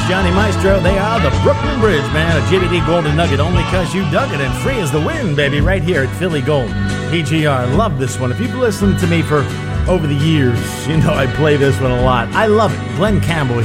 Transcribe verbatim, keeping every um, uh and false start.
Johnny Maestro. They are the Brooklyn Bridge, man. A J B D Golden Nugget, only because you dug it, and free as the wind, baby, right here at Philly Gold. P G R, love this one. If you've listened to me for over the years, you know I play this one a lot. I love it. Glenn Campbell